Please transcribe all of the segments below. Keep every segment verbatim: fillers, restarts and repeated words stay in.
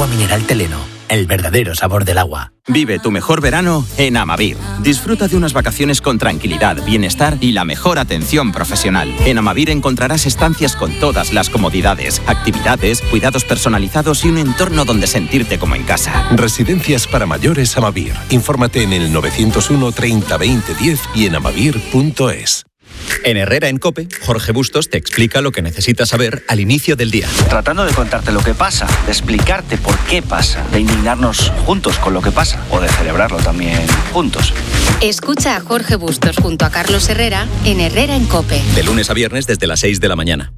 Agua mineral Teleno, el verdadero sabor del agua. Vive tu mejor verano en Amavir. Disfruta de unas vacaciones con tranquilidad, bienestar y la mejor atención profesional. En Amavir encontrarás estancias con todas las comodidades, actividades, cuidados personalizados y un entorno donde sentirte como en casa. Residencias para mayores Amavir. Infórmate en el novecientos uno treinta veinte diez y en amavir punto es. En Herrera en COPE, Jorge Bustos te explica lo que necesitas saber al inicio del día. Tratando de contarte lo que pasa, de explicarte por qué pasa, de indignarnos juntos con lo que pasa o de celebrarlo también juntos. Escucha a Jorge Bustos junto a Carlos Herrera en Herrera en COPE. De lunes a viernes desde las seis de la mañana.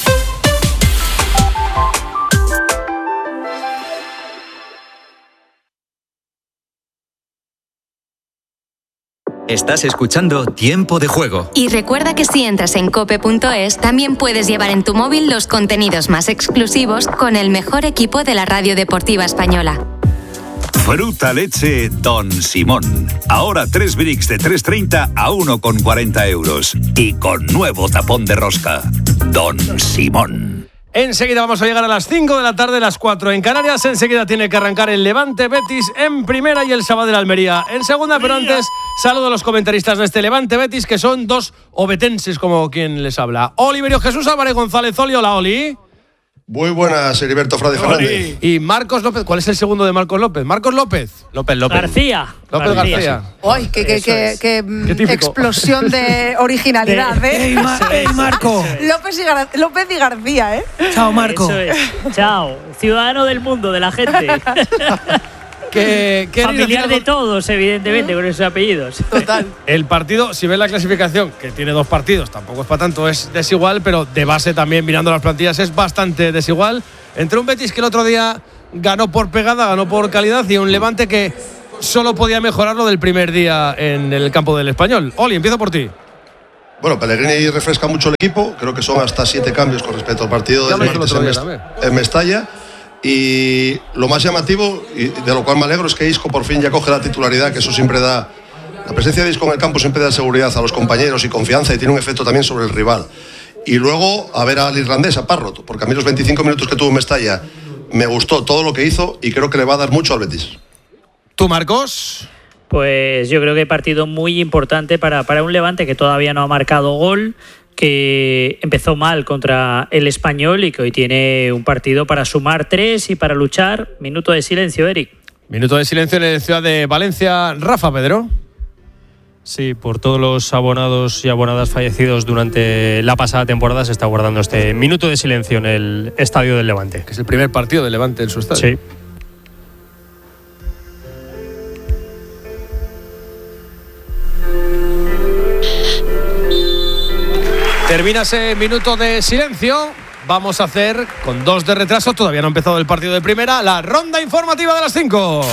Estás escuchando Tiempo de Juego. Y recuerda que si entras en cope punto es, también puedes llevar en tu móvil los contenidos más exclusivos con el mejor equipo de la radio deportiva española. Fruta leche Don Simón. Ahora tres bricks de tres treinta a uno con cuarenta euros. Y con nuevo tapón de rosca. Don Simón. Enseguida vamos a llegar a las cinco de la tarde, las cuatro en Canarias. Enseguida tiene que arrancar el Levante Betis en primera y el Sabadell Almería en segunda. Pero antes, saludo a los comentaristas de este Levante Betis, que son dos obetenses, como quien les habla. Oliverio Jesús Álvarez González Oli. Hola, Oli. Muy buenas, Heriberto Frade Fernández. Y Marcos López. ¿Cuál es el segundo de Marcos López? Marcos López. López López. García. López García. García. ¡Ay, qué, qué, qué, qué, qué explosión de originalidad, de, eh! ¡Ey, Ma- ey Marco! López y, Gar- López y García, ¿eh? Chao, Marco. Eso es. Chao. Ciudadano del mundo, de la gente. Que, que Familiar de todos, evidentemente, con esos apellidos. Total. El partido, si ves la clasificación, que tiene dos partidos, tampoco es para tanto, es desigual, pero de base también, mirando las plantillas, es bastante desigual. Entre un Betis que el otro día ganó por pegada, ganó por calidad, y un Levante que solo podía mejorar lo del primer día en el campo del Español. Oli, empiezo por ti. Bueno, Pellegrini refresca mucho el equipo, creo que son hasta siete cambios con respecto al partido del martes en, Mest- en Mestalla. Y lo más llamativo, y de lo cual me alegro, es que Isco por fin ya coge la titularidad, que eso siempre da. La presencia de Isco en el campo siempre da seguridad a los compañeros y confianza, y tiene un efecto también sobre el rival. Y luego, a ver al irlandés, a Parrot, porque a mí los veinticinco minutos que tuvo en Mestalla me gustó todo lo que hizo y creo que le va a dar mucho al Betis. ¿Tú, Marcos? Pues yo creo que partido muy importante para, para un Levante que todavía no ha marcado gol, que empezó mal contra el Español y que hoy tiene un partido para sumar tres y para luchar. Minuto de silencio, Eric. Minuto de silencio en la ciudad de Valencia. Rafa, Pedro. Sí, por todos los abonados y abonadas fallecidos durante la pasada temporada se está guardando este minuto de silencio en el Estadio del Levante. Que es el primer partido del Levante en su estadio. Sí. Termina ese minuto de silencio. Vamos a hacer, con dos de retraso, todavía no ha empezado el partido de primera, la ronda informativa de las cinco.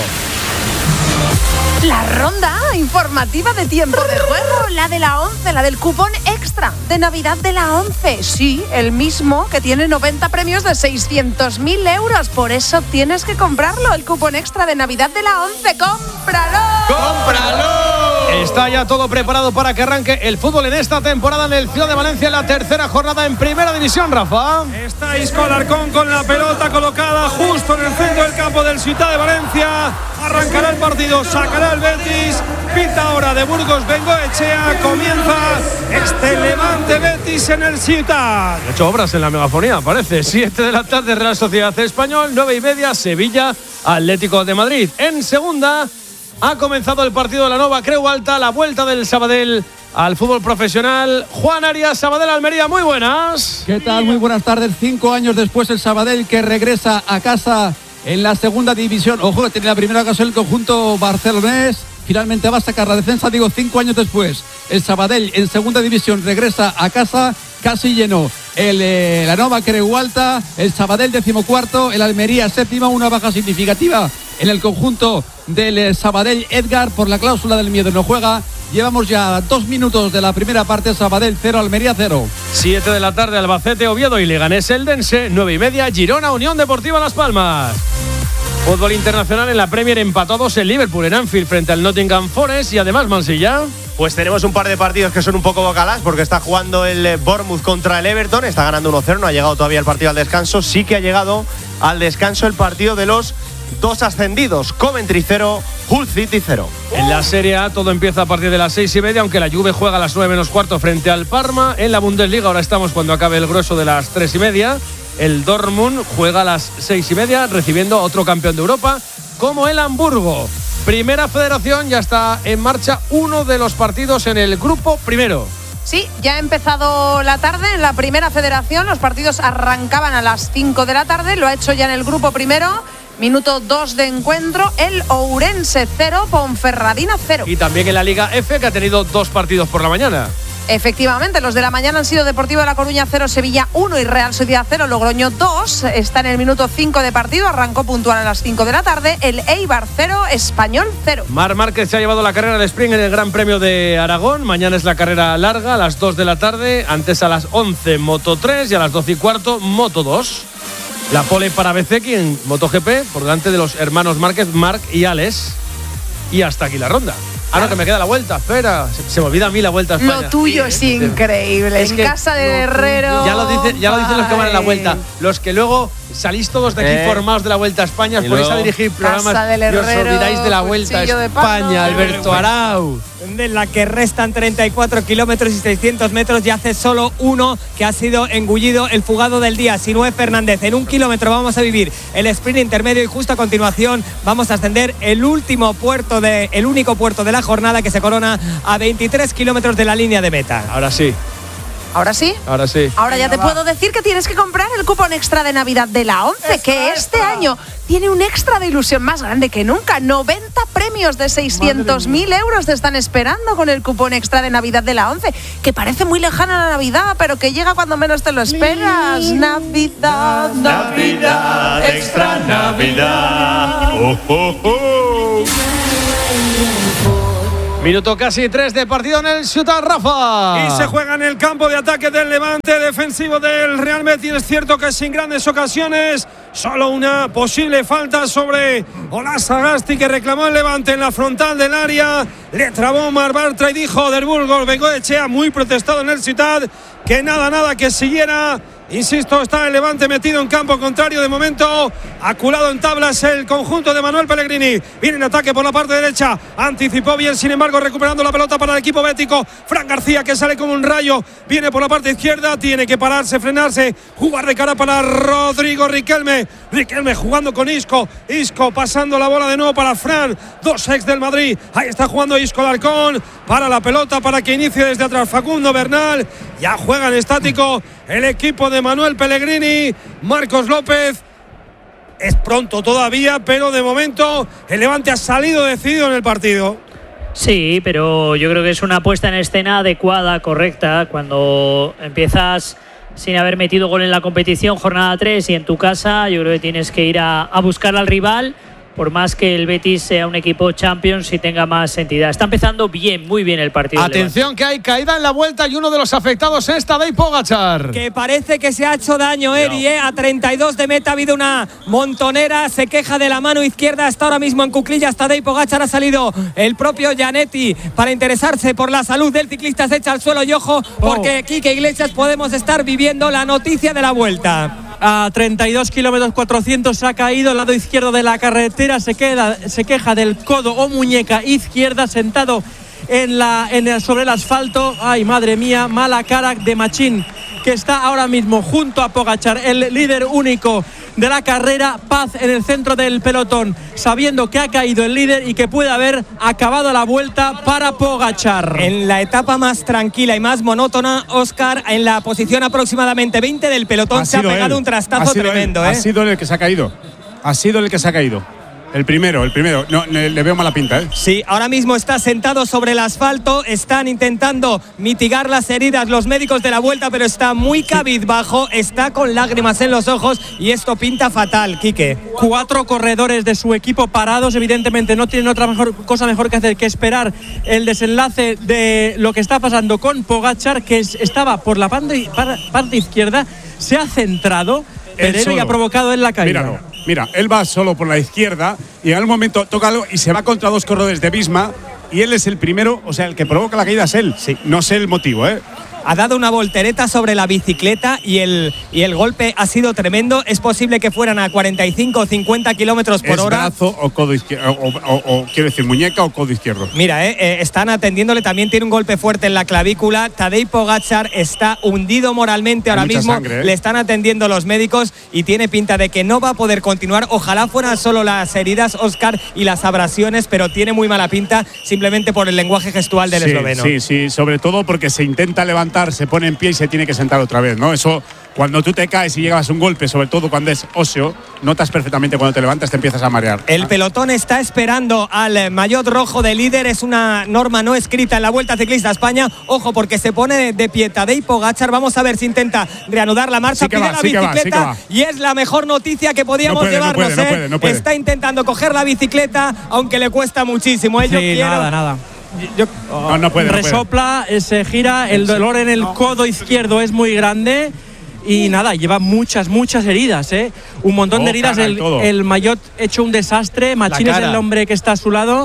La ronda informativa de Tiempo de Juego, la de la once, la del cupón extra de Navidad de la once. Sí, el mismo que tiene noventa premios de seiscientos mil euros. Por eso tienes que comprarlo, el cupón extra de Navidad de la once. ¡Cómpralo! ¡Cómpralo! Está ya todo preparado para que arranque el fútbol en esta temporada en el Ciudad de Valencia, en la tercera jornada en Primera División, Rafa. Está Isco Alarcón con la pelota colocada justo en el centro del campo del Ciudad de Valencia. Arrancará el partido, sacará el Betis. Pita ahora de Burgos Bengoechea. Comienza este Levante Betis en el Ciudad. He hecho obras en la megafonía, parece. siete de la tarde, Real Sociedad Español. nueve y media, Sevilla Atlético de Madrid. En segunda ha comenzado el partido de la Nova Creu Alta, la vuelta del Sabadell al fútbol profesional. Juan Arias, Sabadell Almería, muy buenas. ¿Qué tal? Muy buenas tardes. Cinco años después el Sabadell que regresa a casa en la segunda división. Ojo, que tiene la primera ocasión el conjunto barcelonés. Finalmente va a sacar la defensa, digo, cinco años después. El Sabadell en segunda división regresa a casa casi lleno. El, eh, la Nova Creu Alta, el Sabadell decimocuarto, el Almería séptima, una baja significativa en el conjunto del eh, Sabadell. Edgar, por la cláusula del miedo, no juega. Llevamos ya dos minutos de la primera parte. Sabadell cero, Almería cero. siete de la tarde, Albacete, Oviedo y Leganés Eldense. nueve y media, Girona, Unión Deportiva Las Palmas. Fútbol internacional en la Premier, empatados el Liverpool en Anfield frente al Nottingham Forest. Y además, Mansilla, pues tenemos un par de partidos que son un poco bocalás, porque está jugando el Bournemouth contra el Everton, está ganando uno cero, no ha llegado todavía el partido al descanso. Sí que ha llegado al descanso el partido de los dos ascendidos, Coventry cero, Hull City cero. En la Serie A todo empieza a partir de las seis y media, aunque la Juve juega a las nueve menos cuarto frente al Parma. En la Bundesliga ahora estamos cuando acabe el grueso de las tres y media. El Dortmund juega a las seis y media recibiendo a otro campeón de Europa como el Hamburgo. Primera Federación, ya está en marcha uno de los partidos en el grupo primero. Sí, ya ha empezado la tarde en la Primera Federación. Los partidos arrancaban a las cinco de la tarde. Lo ha hecho ya en el grupo primero. Minuto dos de encuentro. El Ourense cero, Ponferradina cero. Y también en la Liga F, que ha tenido dos partidos por la mañana. Efectivamente, los de la mañana han sido Deportivo de La Coruña cero, Sevilla uno y Real Sociedad cero, Logroño dos. Está en el minuto cinco de partido, arrancó puntual a las cinco de la tarde. El Eibar cero, Español cero. Marc Márquez se ha llevado la carrera de sprint en el Gran Premio de Aragón. Mañana es la carrera larga a las dos de la tarde. Antes a las once Moto tres y a las doce y cuarto Moto dos. La pole para Bezzecchi en MotoGP por delante de los hermanos Márquez, Marc y Alex. Y hasta aquí la ronda. Ah, no, que me queda la vuelta, espera. Se, se me olvida a mí la vuelta a España. Lo tuyo es increíble. Es en casa del Herrero. Ya lo, dice, ya lo dicen los que van a la vuelta. Los que luego salís todos de aquí eh. formados de la Vuelta a España, os ponéis a dirigir programas y os olvidáis de la Vuelta a España, Alberto Arau. En la que restan treinta y cuatro kilómetros y seiscientos metros, y hace solo uno que ha sido engullido, el fugado del día, Sinué Fernández. En un kilómetro vamos a vivir el sprint intermedio y justo a continuación vamos a ascender el último puerto, de, el único puerto de la jornada, que se corona a veintitrés kilómetros de la línea de meta. Ahora sí. ¿Ahora sí? Ahora sí. Ahora ya te puedo decir que tienes que comprar el cupón extra de Navidad de la ONCE, que este año tiene un extra de ilusión más grande que nunca. noventa premios de seiscientos mil euros te están esperando con el cupón extra de Navidad de la ONCE, que parece muy lejana la Navidad, pero que llega cuando menos te lo esperas. Navidad, Navidad, extra Navidad. Oh, oh, oh. Minuto casi tres de partido en el Ciutat Rafa. Y se juega en el campo de ataque del Levante, defensivo del Real Betis. Es cierto que sin grandes ocasiones, solo una posible falta sobre Olas Sagasti, que reclamó el Levante en la frontal del área. Le trabó Mar Bartra y dijo del Burgos Bengoechea, muy protestado en el Ciutat, que nada, nada, que siguiera. Insisto, está el Levante metido en campo contrario de momento, aculado en tablas el conjunto de Manuel Pellegrini. Viene en ataque por la parte derecha, anticipó bien, sin embargo, recuperando la pelota para el equipo bético. Fran García, que sale como un rayo, viene por la parte izquierda, tiene que pararse, frenarse, jugar de cara para Rodrigo Riquelme. Riquelme jugando con Isco, Isco pasando la bola de nuevo para Fran, dos ex del Madrid. Ahí está jugando Isco Alarcón, para la pelota para que inicie desde atrás Facundo Bernal. Ya juega en estático el equipo de Manuel Pellegrini. Marcos López. Es pronto todavía, pero de momento el Levante ha salido decidido en el partido. Sí, pero yo creo que es una puesta en escena adecuada, correcta. Cuando empiezas sin haber metido gol en la competición, jornada tres, y en tu casa, yo creo que tienes que ir a, a buscar al rival, por más que el Betis sea un equipo Champions y tenga más entidad. Está empezando bien, muy bien el partido. Atención, que hay caída en la vuelta y uno de los afectados es Tadej Pogačar. Que parece que se ha hecho daño, Eri, ¿eh? A treinta y dos de meta ha habido una montonera, se queja de la mano izquierda, está ahora mismo en cuclillas Tadej Pogačar. Ha salido el propio Gianetti para interesarse por la salud del ciclista, se echa al suelo y ojo, porque Quique Iglesias podemos estar viviendo la noticia de la vuelta. A treinta y dos kilómetros cuatrocientos se ha caído al lado izquierdo de la carretera, se, queda, se queja del codo o muñeca izquierda, sentado en la, en el, sobre el asfalto. Ay, madre mía, mala cara de Machín, que está ahora mismo junto a Pogačar, el líder único de la carrera. Paz en el centro del pelotón, sabiendo que ha caído el líder y que puede haber acabado la vuelta para Pogačar. En la etapa más tranquila y más monótona, Óscar, en la posición aproximadamente veinte del pelotón, se ha pegado él. un trastazo tremendo. Él. ¿eh? Ha sido el que se ha caído. Ha sido el que se ha caído. El primero, el primero. No, le, le veo mala pinta, ¿eh? Sí, ahora mismo está sentado sobre el asfalto. Están intentando mitigar las heridas los médicos de la vuelta, pero está muy cabizbajo, está con lágrimas en los ojos y esto pinta fatal, Quique. Cuatro corredores de su equipo parados, evidentemente no tienen otra mejor, cosa mejor que hacer que esperar el desenlace de lo que está pasando con Pogačar, que es, estaba por la parte, parte izquierda, se ha centrado Pereiro y ha provocado en la caída. Míralo. Mira, él va solo por la izquierda y en algún momento toca algo y se va contra dos corredores de Visma y él es el primero, o sea, el que provoca la caída es él. Sí. No sé el motivo, ¿eh? ha dado una voltereta sobre la bicicleta y el, y el golpe ha sido tremendo. Es posible que fueran a cuarenta y cinco o cincuenta kilómetros por ¿Es hora. brazo o codo izquierdo? O, o, o, o quiero decir, muñeca o codo izquierdo. Mira, eh, eh, están atendiéndole, también tiene un golpe fuerte en la clavícula. Tadej Pogačar está hundido moralmente ahora mismo. Sangre, ¿eh? Le están atendiendo los médicos y tiene pinta de que no va a poder continuar. Ojalá fueran solo las heridas, Óscar, y las abrasiones, pero tiene muy mala pinta simplemente por el lenguaje gestual del sí, esloveno. Sí, sí, sobre todo porque se intenta levantar, se pone en pie y se tiene que sentar otra vez, ¿no? Eso, cuando tú te caes y llevas un golpe, sobre todo cuando es óseo, notas perfectamente cuando te levantas, te empiezas a marear. El pelotón está esperando al maillot rojo de líder. Es una norma no escrita en la Vuelta Ciclista a España. Ojo, porque se pone de pie Tadej Pogačar. Vamos a ver si intenta reanudar la marcha. Sí que Pide va, la sí que va, bicicleta sí que va. y es la mejor noticia que podíamos no puede, llevarnos. No puede, no puede, no puede. Está intentando coger la bicicleta, aunque le cuesta muchísimo. Sí, Yo quiero... nada, nada. Yo, oh, no, no puede, no resopla, puede. se gira, el dolor en el codo izquierdo es muy grande y nada, lleva muchas, muchas heridas, ¿eh? Un montón oh, de heridas, el, el maillot hecho un desastre, Machín es el hombre que está a su lado.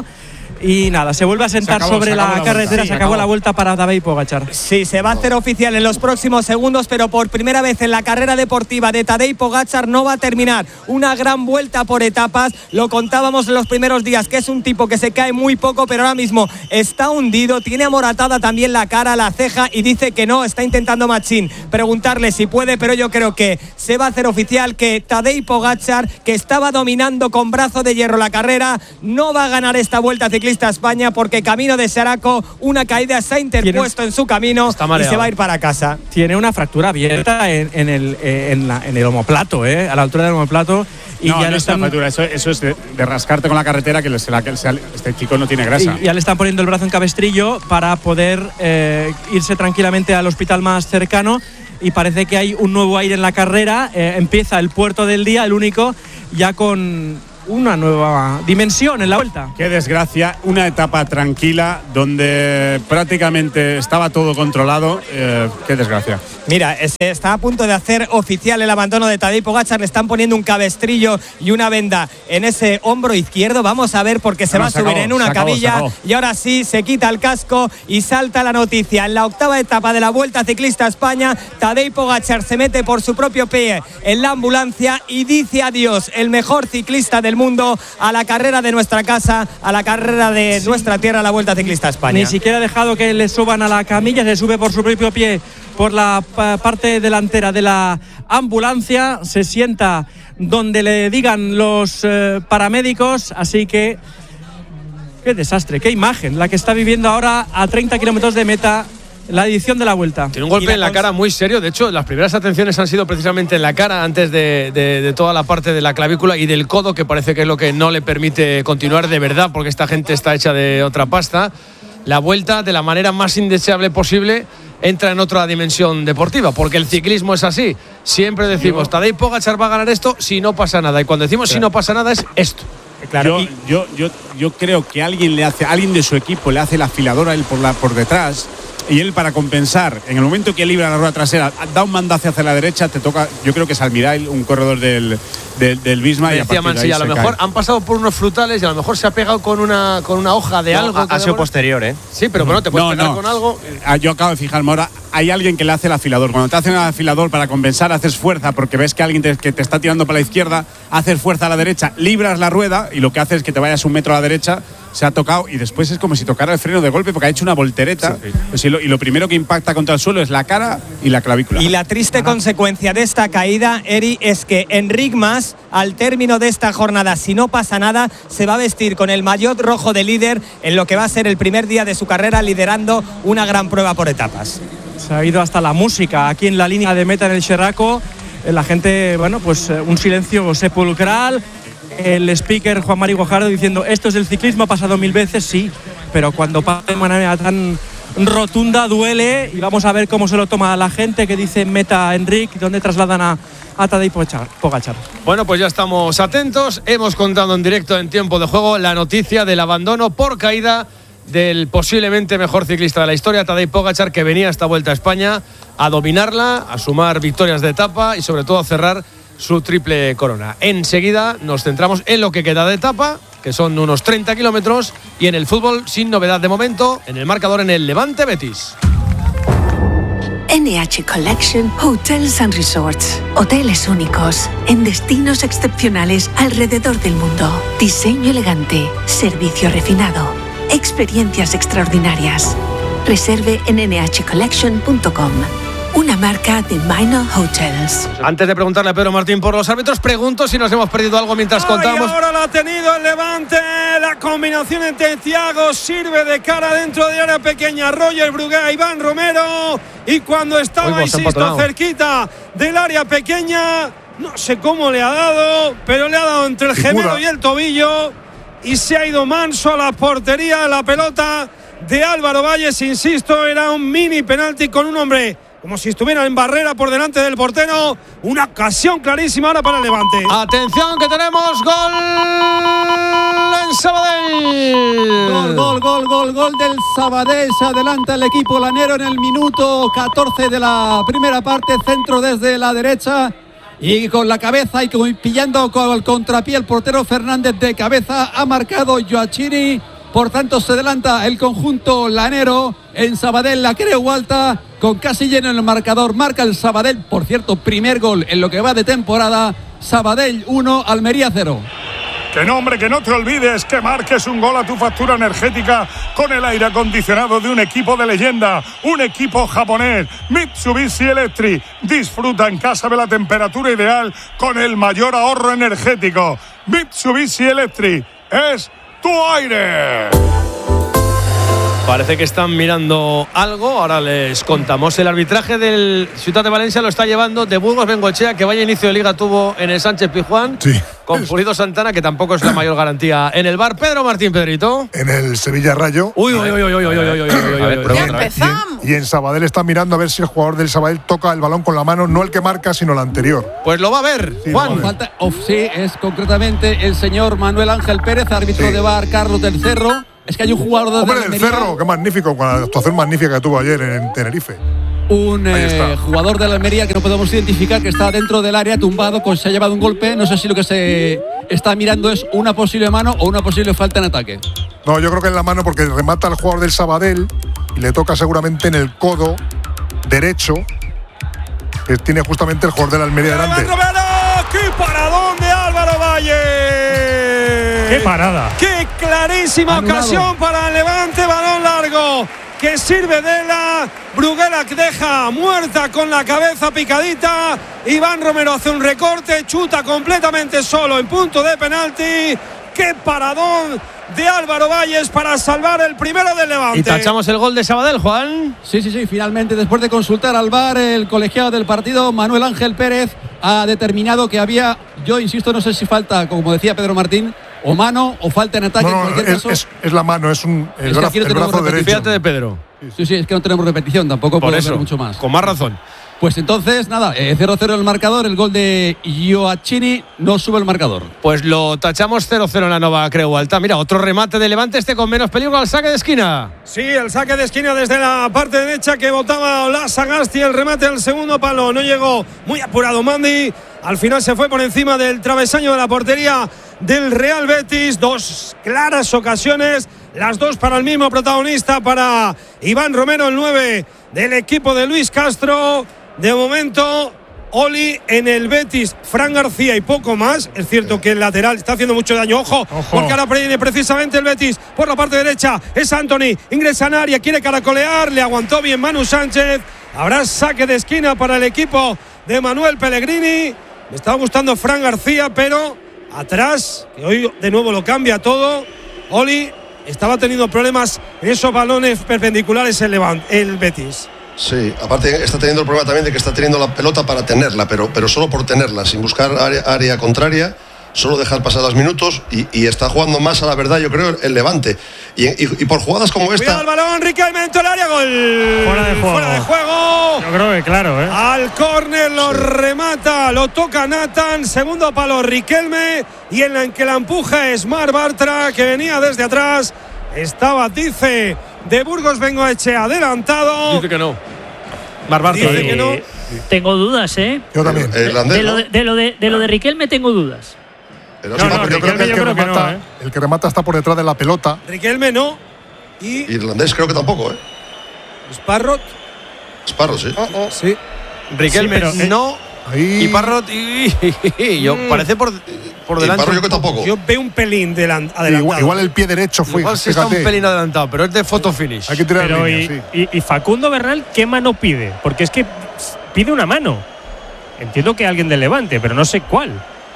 Y nada, se vuelve a sentar acabó, sobre la, la carretera, sí, se acabó, acabó la vuelta para Tadej Pogačar. Sí, se va a hacer oficial en los próximos segundos, pero por primera vez en la carrera deportiva de Tadej Pogačar no va a terminar. Una gran vuelta por etapas, lo contábamos en los primeros días, que es un tipo que se cae muy poco, pero ahora mismo está hundido, tiene amoratada también la cara, la ceja, y dice que no, está intentando Machín preguntarle si puede, pero yo creo que se va a hacer oficial que Tadej Pogačar, que estaba dominando con brazo de hierro la carrera, no va a ganar esta Vuelta Ciclista a España, porque camino de Xeraco una caída se ha interpuesto en su camino y se va a ir para casa. Tiene una fractura abierta en, en, el, en, la, en el omoplato, ¿eh? A la altura del omoplato. Y no, ya no le están... es fractura, eso, eso es de, de rascarte con la carretera, que, se la, que se, este chico no tiene grasa. Y ya le están poniendo el brazo en cabestrillo para poder eh, irse tranquilamente al hospital más cercano. Y parece que hay un nuevo aire en la carrera. Eh, empieza el puerto del día, el único, ya con una nueva dimensión en la vuelta. Qué desgracia, una etapa tranquila donde prácticamente estaba todo controlado. Eh, qué desgracia. Mira, se está a punto de hacer oficial el abandono de Tadej Pogačar. Le están poniendo un cabestrillo y una venda en ese hombro izquierdo. Vamos a ver, porque se no, va a se subir acabó, en una acabó, camilla y ahora sí se quita el casco y salta la noticia. En la octava etapa de la Vuelta Ciclista a España, Tadej Pogačar se mete por su propio pie en la ambulancia y dice adiós, el mejor ciclista del mundo, a la carrera de nuestra casa, a la carrera de sí. nuestra tierra, la Vuelta Ciclista a España. Ni siquiera ha dejado que le suban a la camilla, se sube por su propio pie por la parte delantera de la ambulancia, se sienta donde le digan los eh, paramédicos, así que qué desastre, qué imagen la que está viviendo ahora a treinta kilómetros de meta la edición de la Vuelta. Tiene un golpe la en la cara muy serio. De hecho, las primeras atenciones han sido precisamente en la cara, antes de, de, de toda la parte de la clavícula y del codo, que parece que es lo que no le permite continuar de verdad, porque esta gente está hecha de otra pasta. La Vuelta, de la manera más indeseable posible, entra en otra dimensión deportiva, porque el ciclismo es así. Siempre decimos, Tadej Pogačar va a ganar esto si no pasa nada. Y cuando decimos claro. si no pasa nada, es esto. Claro. Yo, yo, yo, yo creo que alguien le hace, alguien de su equipo le hace la afiladora a él por, la, por detrás. Y él, para compensar, en el momento que libra la rueda trasera, da un mandazo hacia la derecha, te toca, yo creo que es Almirail, un corredor del, del, del Bisma. Y decía Mansilla, a lo mejor cae. Han pasado por unos frutales y a lo mejor se ha pegado con una, con una hoja de no, algo. Ha, ha sido posterior, ¿eh? Sí, pero bueno, te puedes no, pegar no. con algo. Yo acabo de fijarme ahora, hay alguien que le hace el afilador. Cuando te hacen el afilador para compensar, haces fuerza, porque ves que alguien te, que te está tirando para la izquierda, haces fuerza a la derecha, libras la rueda y lo que hace es que te vayas un metro a la derecha, se ha tocado y después es como si tocara el freno de golpe, porque ha hecho una voltereta. Sí, sí. Pues y, lo, y lo primero que impacta contra el suelo es la cara y la clavícula. Y la triste Ajá. consecuencia de esta caída, Eri, es que Enric Mas, al término de esta jornada, si no pasa nada, se va a vestir con el maillot rojo de líder en lo que va a ser el primer día de su carrera, liderando una gran prueba por etapas. Se ha ido hasta la música aquí en la línea de meta en el Xeraco. La gente, bueno, pues un silencio sepulcral. El speaker Juan Mari Guajardo diciendo, esto es el ciclismo, ha pasado mil veces, sí, pero cuando pasa de manera tan rotunda duele. Y vamos a ver cómo se lo toma la gente, que dice meta Enric, donde trasladan a, a Tadej Pogačar. Bueno, pues ya estamos atentos. Hemos contado en directo, en tiempo de juego, la noticia del abandono por caída del posiblemente mejor ciclista de la historia, Tadej Pogačar, que venía a esta Vuelta a España a dominarla, a sumar victorias de etapa y sobre todo a cerrar su triple corona. Enseguida nos centramos en lo que queda de etapa, que son unos treinta kilómetros, y en el fútbol sin novedad de momento, en el marcador en el Levante Betis. N H Collection Hotels and Resorts. Hoteles únicos, en destinos excepcionales alrededor del mundo. Diseño elegante, servicio refinado, experiencias extraordinarias. Reserve en ene hache collection punto com. Una marca de Minor Hotels. Antes de preguntarle a Pedro Martín por los árbitros, pregunto si nos hemos perdido algo mientras Ay, contamos. Ahora lo ha tenido el Levante. La combinación entre Thiago sirve de cara dentro de área pequeña. Roger Brugué, Iván Romero. Y cuando estaba, insisto, cerquita del área pequeña, no sé cómo le ha dado, pero le ha dado entre el gemelo y el tobillo. Y se ha ido manso a la portería. La pelota de Álvaro Valles, insisto, era un mini penalti con un hombre como si estuviera en barrera por delante del portero. Una ocasión clarísima ahora para el Levante. Atención que tenemos gol en Sabadell. Gol, gol, gol, gol, gol del Sabadell. Se adelanta el equipo lanero en el minuto catorce de la primera parte. Centro desde la derecha. Y con la cabeza y pillando con el contrapié el portero Fernández de cabeza. Ha marcado Joachini. Por tanto, se adelanta el conjunto lanero en Sabadell, la Creu Alta, con casi lleno el marcador. Marca el Sabadell, por cierto, primer gol en lo que va de temporada. Sabadell uno, Almería cero. Que no, hombre, que no te olvides que marques un gol a tu factura energética con el aire acondicionado de un equipo de leyenda, un equipo japonés, Mitsubishi Electric. Disfruta en casa de la temperatura ideal con el mayor ahorro energético. Mitsubishi Electric es tu aire. Parece que están mirando algo. Ahora les contamos. El arbitraje del Ciutat de Valencia lo está llevando de Burgos Bengoechea, que vaya inicio de liga tuvo en el Sánchez Pizjuán. Sí. Con Pulido Santana, que tampoco es la mayor garantía en el bar. Pedro Martín, Pedrito. En el Sevilla Rayo. Uy, uy, uy, uy, uy, uy, uy, uy, uy. Ya empezamos. Y en Sabadell está mirando a ver si el jugador del Sabadell toca el balón con la mano, no el que marca, sino el anterior. Pues lo va a ver, sí, Juan. Va a ver. Falta, oh, sí, es concretamente el señor Manuel Ángel Pérez, árbitro sí. de bar Carlos del Cerro. Es que hay un jugador de Hombre, del Cerro, qué magnífico, con la actuación magnífica que tuvo ayer en Tenerife. Un eh, jugador de la Almería que no podemos identificar, que está dentro del área, tumbado, pues se ha llevado un golpe. No sé si lo que se está mirando es una posible mano o una posible falta en ataque. No, yo creo que en la mano, porque remata al jugador del Sabadell y le toca seguramente en el codo derecho, que tiene justamente el jugador de la Almería delante. Romero, ¡qué paradón de Álvaro Valle! ¡Qué parada! ¡Qué clarísima Anulado. Ocasión para el Levante! Balón largo que sirve de la Bruguera, que deja muerta con la cabeza picadita. Iván Romero hace un recorte, chuta completamente solo en punto de penalti. ¡Qué paradón de Álvaro Valles para salvar el primero del Levante! Y tachamos el gol de Sabadell, Juan. Sí, sí, sí. Finalmente, después de consultar al V A R, el colegiado del partido, Manuel Ángel Pérez, ha determinado que había, yo insisto, no sé si falta, como decía Pedro Martín, o mano o falta en ataque. No, no, en cualquier es, caso. Es, es la mano, es un el, es brazo, el brazo derecho. Fíjate de Pedro. Sí, sí, es que no tenemos repetición, tampoco Por puedo eso, ver mucho más. Con más razón. Pues entonces, nada, eh, cero cero el marcador, el gol de Joachini no sube el marcador. Pues lo tachamos cero cero en la Nova Creu Alta. Mira, otro remate de Levante, este con menos peligro al saque de esquina. Sí, el saque de esquina desde la parte derecha que botaba Ola Sagasti, el remate al segundo palo, no llegó, muy apurado Mandi. Al final se fue por encima del travesaño de la portería del Real Betis. Dos claras ocasiones, las dos para el mismo protagonista, para Iván Romero, el nueve del equipo de Luis Castro. De momento, Oli en el Betis, Fran García y poco más. Es cierto que el lateral está haciendo mucho daño. Ojo, Ojo. porque ahora viene precisamente el Betis por la parte derecha. Es Anthony, ingresa en área, quiere caracolear, le aguantó bien Manu Sánchez. Habrá saque de esquina para el equipo de Manuel Pellegrini. Me estaba gustando Fran García, pero atrás, que hoy de nuevo lo cambia todo. Oli estaba teniendo problemas en esos balones perpendiculares el, Levant, el Betis. Sí, aparte está teniendo el problema también de que está teniendo la pelota para tenerla, pero, pero solo por tenerla, sin buscar área, área contraria, solo dejar pasar los minutos y, y está jugando más a la verdad, yo creo, el Levante. Y, y, y por jugadas como esta… Cuidado el balón, Riquelme en el área, gol. Fuera de juego. Fuera de juego. Yo creo que claro, ¿eh? Al córner lo sí. remata, lo toca Nathan, segundo palo Riquelme, y en la que la empuja es Mar Bartra, que venía desde atrás. Estaba, dice, de Burgos Bengoechea adelantado. Dice que no. Mar Bartra dice que no. Tengo dudas, ¿eh? Yo también. El irlandés, de, lo de, de, lo de, de lo de Riquelme tengo dudas. Pero no, no, yo creo que el que, remata, que no, ¿eh? el que remata está por detrás de la pelota. Riquelme no. Y irlandés creo que tampoco, ¿eh? Sparrot. Sparrow, sí. Oh, oh. Sí. Riquelme, Sí, pero, eh, no. Ahí. Y Parrot, y, y yo, Mm. parece por, por Y delante. Parrot yo que tampoco. Yo veo un pelín delan- adelantado. Igual, igual el pie derecho fue. Igual sí está un pelín adelantado, pero es de photo finish. Hay que tirar Pero línea, y, sí. y- y Facundo Bernal, ¿qué mano pide? Porque es que pide una mano. Entiendo que alguien del Levante, pero no sé cuál.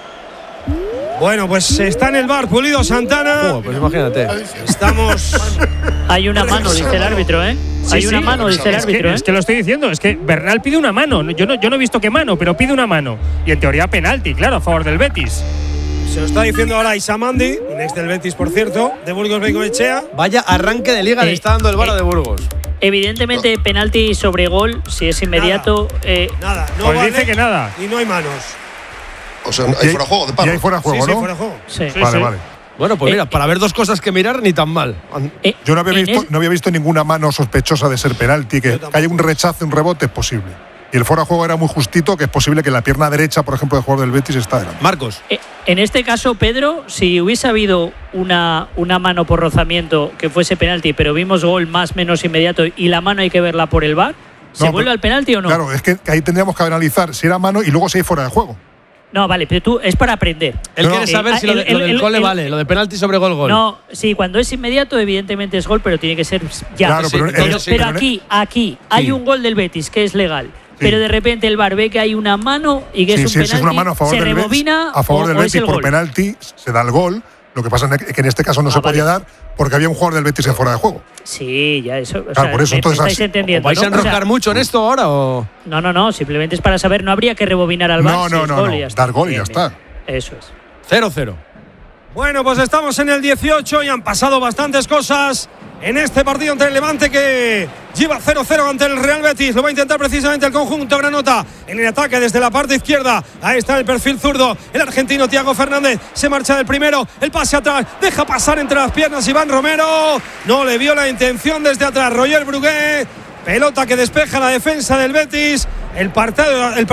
Bueno, pues está en el bar Pulido Santana. Oh, pues imagínate. Estamos. Hay una mano, dice el árbitro, ¿eh? Sí, Hay sí, una mano, dice el es que- árbitro, ¿eh? Es que lo estoy diciendo, es que Bernal pide una mano. Yo no, yo no he visto qué mano, pero pide una mano. Y en teoría penalti, claro, a favor del Betis. Se lo está diciendo ahora Isamandi, un ex del Betis, por cierto, de Burgos Bengoechea. Vaya arranque de liga le Eh, está dando el Vara eh, de Burgos. Evidentemente, penalti sobre gol, si es inmediato. eh, Nada, no Pues vale dice que nada. y no hay manos. O sea, hay Y hay- fuera de juego de Y Parrot. ahí fuera de juego, sí, sí, ¿no? fuera de juego. sí. Sí, Vale, sí. vale. Bueno, pues Eh, mira, para ver dos cosas que mirar, ni tan mal. Eh, Yo no había, en visto, es- no había visto ninguna mano sospechosa de ser penalti, que, que haya un rechazo, un rebote, es posible. Y el fuera de juego era muy justito, que es posible que la pierna derecha, por ejemplo, del jugador del Betis está delante. Marcos. Eh, En este caso, Pedro, si hubiese habido una, una mano por rozamiento que fuese penalti, pero vimos gol más menos inmediato y la mano hay que verla por el V A R, ¿se No, vuelve pero- al penalti o no? Claro, es que ahí tendríamos que analizar si era mano y luego si hay fuera de juego. No, vale, pero tú es para aprender. Él No, quiere no. saber Eh, si lo, de- el- lo del el- gol le el- vale, lo de penalti sobre gol, gol. No, sí, cuando es inmediato, evidentemente es gol, pero tiene que ser ya. Claro, pero en- pero, en- pero en- aquí, aquí, hay un gol del Betis que es legal. Pero de repente el V A R ve que hay una mano y que Sí, es un sí, penalti, si es una mano a favor se del Betis, rebobina a favor o, del o es Betis el por gol. penalti se da el gol. Lo que pasa es que en este caso no Ah, se podía vale. dar porque había un jugador del Betis en fuera de juego. Sí, ya eso. O Claro, sea, por eso, me- me entonces, estáis así- entendiendo. ¿Vais a ¿no? O sea, enroscar mucho en esto ahora o...? No, no, no, simplemente es para saber, no habría que rebobinar al V A R. No, si no, es no, gol no. y ya está. Dar gol y ya Bien, bien. está. Eso es. cero cero. Bueno, pues estamos en el dieciocho y han pasado bastantes cosas en este partido entre el Levante, que lleva cero cero ante el Real Betis. Lo va a intentar precisamente el conjunto granota en el ataque desde la parte izquierda. Ahí está el perfil zurdo, el argentino Thiago Fernández. Se marcha del primero, el pase atrás, deja pasar entre las piernas Iván Romero. No le vio la intención desde atrás Roger Brugué. Pelota que despeja la defensa del Betis. El partido, el